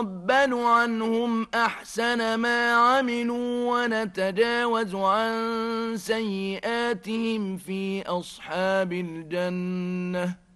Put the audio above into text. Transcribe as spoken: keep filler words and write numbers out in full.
ونتقبل عنهم أحسن ما عملوا ونتجاوز عن سيئاتهم في أصحاب الجنة